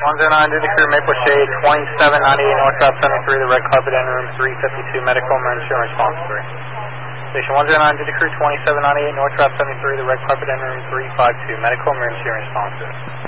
109 to the crew, Maple Shade, 2798 North Route 73, the red carpet in room 352, medical emergency response 3. Station 109 to the crew, 2798 North Route 73, the red carpet in room 352, medical emergency response 3.